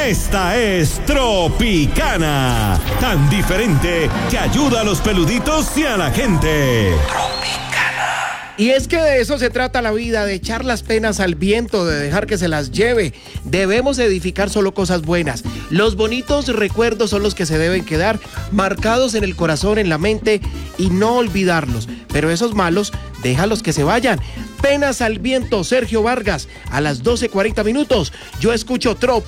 Esta es Tropicana, tan diferente que ayuda a los peluditos y a la gente. Y es que de eso se trata la vida, de echar las penas al viento, de dejar que se las lleve. Debemos edificar solo cosas buenas. Los bonitos recuerdos son los que se deben quedar marcados en el corazón, en la mente, y no olvidarlos. Pero esos malos, déjalos que se vayan. Penas al viento, Sergio Vargas, a las 12:40. Yo escucho Trop.